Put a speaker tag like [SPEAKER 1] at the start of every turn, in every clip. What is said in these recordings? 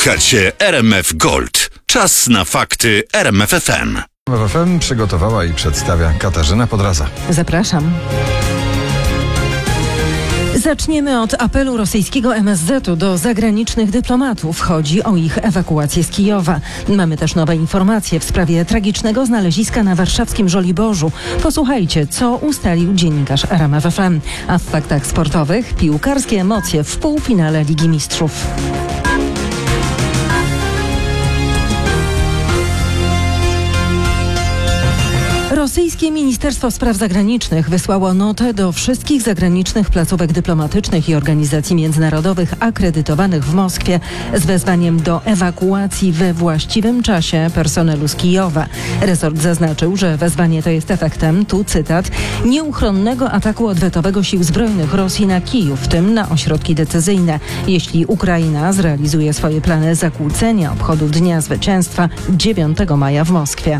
[SPEAKER 1] Słuchacie RMF Gold. Czas na fakty RMF FM.
[SPEAKER 2] RMF FM przygotowała i przedstawia Katarzyna Podraza.
[SPEAKER 3] Zapraszam. Zaczniemy od apelu rosyjskiego MSZ-u do zagranicznych dyplomatów. Chodzi o ich ewakuację z Kijowa. Mamy też nowe informacje w sprawie tragicznego znaleziska na warszawskim Żoliborzu. Posłuchajcie, co ustalił dziennikarz RMF FM. A w faktach sportowych piłkarskie emocje w półfinale Ligi Mistrzów. Rosyjskie Ministerstwo Spraw Zagranicznych wysłało notę do wszystkich zagranicznych placówek dyplomatycznych i organizacji międzynarodowych akredytowanych w Moskwie z wezwaniem do ewakuacji we właściwym czasie personelu z Kijowa. Resort zaznaczył, że wezwanie to jest efektem, tu cytat, nieuchronnego ataku odwetowego sił zbrojnych Rosji na Kijów, w tym na ośrodki decyzyjne. Jeśli Ukraina zrealizuje swoje plany zakłócenia obchodów Dnia Zwycięstwa 9 maja w Moskwie.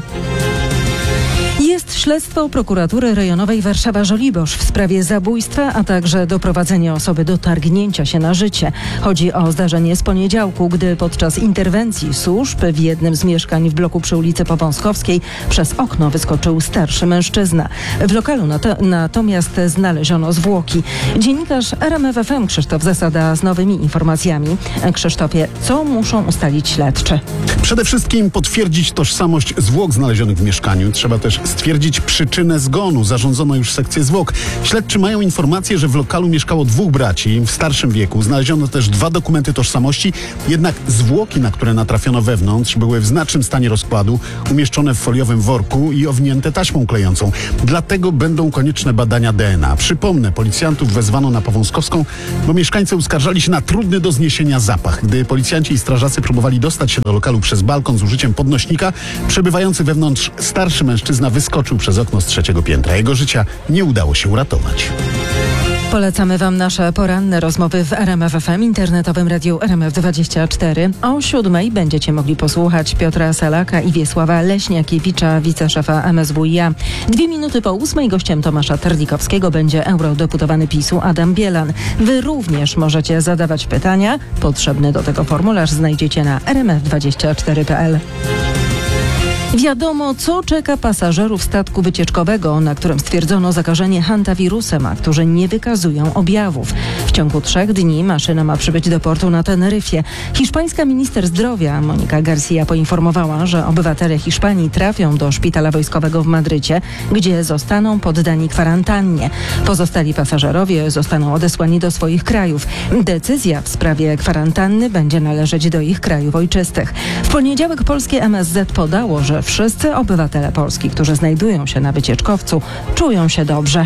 [SPEAKER 3] Jest śledztwo prokuratury rejonowej Warszawa-Żoliborz w sprawie zabójstwa, a także doprowadzenia osoby do targnięcia się na życie. Chodzi o zdarzenie z poniedziałku, gdy podczas interwencji służb w jednym z mieszkań w bloku przy ulicy Powązkowskiej przez okno wyskoczył starszy mężczyzna. W lokalu natomiast znaleziono zwłoki. Dziennikarz RMF FM Krzysztof Zasada z nowymi informacjami. Krzysztofie, co muszą ustalić śledczy?
[SPEAKER 4] Przede wszystkim potwierdzić tożsamość zwłok znalezionych w mieszkaniu. Trzeba też stwierdzić przyczynę zgonu. Zarządzono już sekcję zwłok. Śledczy mają informację, że w lokalu mieszkało dwóch braci w starszym wieku. Znaleziono też 2 dokumenty tożsamości. Jednak zwłoki, na które natrafiono wewnątrz, były w znacznym stanie rozkładu, umieszczone w foliowym worku i owinięte taśmą klejącą. Dlatego będą konieczne badania DNA. Przypomnę, policjantów wezwano na Powązkowską, bo mieszkańcy uskarżali się na trudny do zniesienia zapach. Gdy policjanci i strażacy próbowali dostać się do lokalu przez balkon z użyciem podnośnika, przebywający wewnątrz starszy mężczyzna wyskoczył przez okno z 3. piętra. Jego życia nie udało się uratować.
[SPEAKER 3] Polecamy Wam nasze poranne rozmowy w RMF FM, internetowym radiu RMF24. O 7:00 będziecie mogli posłuchać Piotra Salaka i Wiesława Leśniakiewicza, wiceszefa MSWiA. 2 minuty po 8:00 gościem Tomasza Terlikowskiego będzie eurodeputowany PiS-u Adam Bielan. Wy również możecie zadawać pytania. Potrzebny do tego formularz znajdziecie na rmf24.pl. Wiadomo, co czeka pasażerów statku wycieczkowego, na którym stwierdzono zakażenie hantawirusem, a którzy nie wykazują objawów. W ciągu 3 dni maszyna ma przybyć do portu na Teneryfie. Hiszpańska minister zdrowia Monika Garcia poinformowała, że obywatele Hiszpanii trafią do szpitala wojskowego w Madrycie, gdzie zostaną poddani kwarantannie. Pozostali pasażerowie zostaną odesłani do swoich krajów. Decyzja w sprawie kwarantanny będzie należeć do ich krajów ojczystych. W poniedziałek polskie MSZ podało, że wszyscy obywatele Polski, którzy znajdują się na wycieczkowcu, czują się dobrze.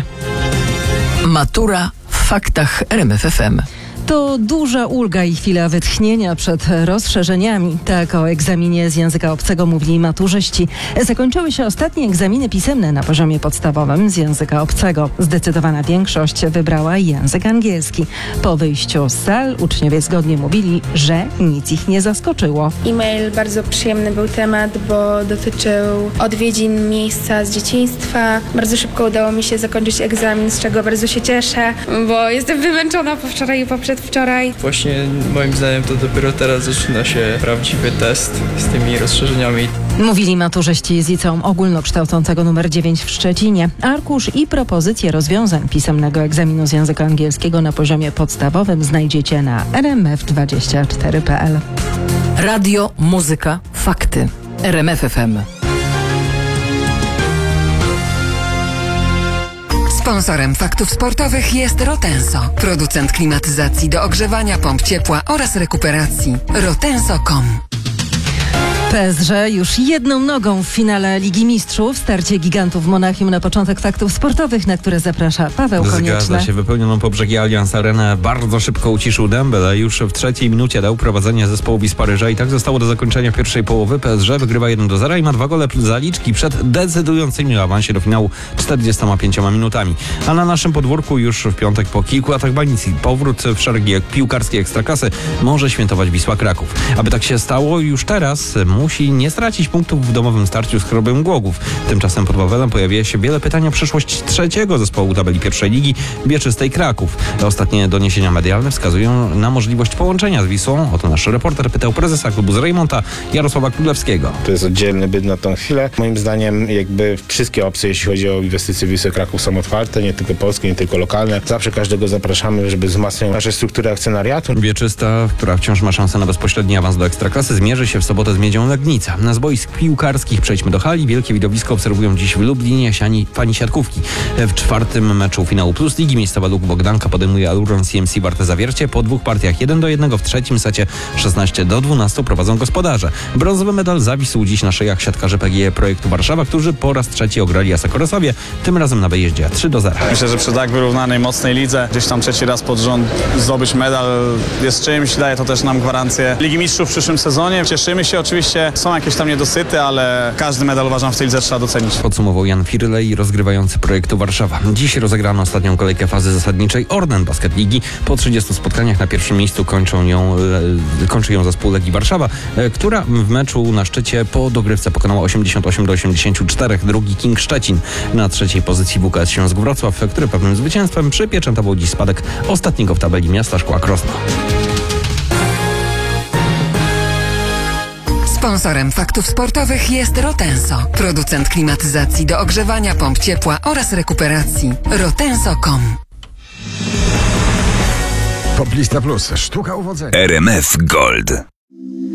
[SPEAKER 5] Matura w faktach RMF FM.
[SPEAKER 3] To duża ulga i chwila wytchnienia przed rozszerzeniami. Tak o egzaminie z języka obcego mówili maturzyści. Zakończyły się ostatnie egzaminy pisemne na poziomie podstawowym z języka obcego. Zdecydowana większość wybrała język angielski. Po wyjściu z sal uczniowie zgodnie mówili, że nic ich nie zaskoczyło.
[SPEAKER 6] E-mail bardzo przyjemny był temat, bo dotyczył odwiedzin miejsca z dzieciństwa. Bardzo szybko udało mi się zakończyć egzamin, z czego bardzo się cieszę, bo jestem wymęczona po wczoraj i poprzedwczoraj.
[SPEAKER 7] Właśnie moim zdaniem to dopiero teraz zaczyna się prawdziwy test z tymi rozszerzeniami.
[SPEAKER 3] Mówili maturzyści z liceum ogólnokształcącego nr 9 w Szczecinie. Arkusz i propozycje rozwiązań pisemnego egzaminu z języka angielskiego na poziomie podstawowym znajdziecie na rmf24.pl.
[SPEAKER 5] Radio, muzyka, fakty. RMF FM.
[SPEAKER 8] Sponsorem faktów sportowych jest Rotenso, producent klimatyzacji do ogrzewania, pomp ciepła oraz rekuperacji. Rotenso.com.
[SPEAKER 3] PSG już jedną nogą w finale Ligi Mistrzów. Starcie gigantów Monachium na początek faktów sportowych, na które zaprasza Paweł Konieczny.
[SPEAKER 9] Zgadza się, wypełnioną po brzegi Allianz Arenę bardzo szybko uciszył Dembele. Już w 3. minucie dał prowadzenie zespołowi z Paryża i tak zostało do zakończenia pierwszej połowy. PSG wygrywa 1-0 i ma 2 gole zaliczki przed decydującymi o awansie do finału 45 minutami. A na naszym podwórku już w piątek po kilku latach banicji powrót w szeregi piłkarskiej Ekstraklasy może świętować Wisła Kraków. Aby tak się stało, już teraz musi nie stracić punktów w domowym starciu z Chrobym Głogów. Tymczasem pod Wawelem pojawia się wiele pytań o przyszłość trzeciego zespołu tabeli pierwszej ligi, Bieczystej Kraków. Ostatnie doniesienia medialne wskazują na możliwość połączenia z Wisłą. Oto nasz reporter pytał prezesa klubu z Rejmonta, Jarosława Królewskiego.
[SPEAKER 10] To jest oddzielny byt na tą chwilę. Moim zdaniem jakby wszystkie opcje, jeśli chodzi o inwestycje w Wisłę Kraków, są otwarte, nie tylko polskie, nie tylko lokalne. Zawsze każdego zapraszamy, żeby wzmacniać nasze struktury akcjonariatu.
[SPEAKER 9] Wieczysta, która wciąż ma szansę na bezpośredni awans do Ekstraklasy, zmierzy się w sobotę z Miedzią Legnica. Na z boisk piłkarskich przejdźmy do hali. Wielkie widowisko obserwują dziś w Lublinie fani siatkówki. W czwartym meczu finału Plus Ligi miejscowa Luk Bogdanka podejmuje Aluron CMC Warte Zawiercie. Po dwóch partiach 1-1 w trzecim secie 16-12 prowadzą gospodarze. Brązowy medal zawisł dziś na szyjach siatkarzy PGE Projektu Warszawa, którzy po raz trzeci ograli Asekoresowie, tym razem na wyjeździe 3-0.
[SPEAKER 11] Myślę, że przy tak wyrównanej, mocnej lidze, gdzieś tam trzeci raz pod rząd zdobyć medal jest czymś, daje to też nam gwarancję Ligi Mistrzów w przyszłym sezonie. Cieszymy się, oczywiście są jakieś tam niedosyty, ale każdy medal uważam w tej lidze trzeba docenić.
[SPEAKER 9] Podsumował Jan Firlej, rozgrywający Projektu Warszawa. Dziś rozegrano ostatnią kolejkę fazy zasadniczej Orlen Basket Ligi. Po 30 spotkaniach na pierwszym miejscu kończy ją zespół Legii Warszawa, która w meczu na szczycie po dogrywce pokonała 88-84. Drugi King Szczecin. Na trzeciej pozycji WKS Śląsk Wrocław, który pewnym zwycięstwem przypieczętował dziś spadek ostatniego w tabeli Miasta Szkła Krosno.
[SPEAKER 8] Sponsorem faktów sportowych jest Rotenso, producent klimatyzacji do ogrzewania, pomp ciepła oraz rekuperacji. Rotenso.com.
[SPEAKER 2] Poplista Plus. Sztuka uwodzenia.
[SPEAKER 1] RMF Gold.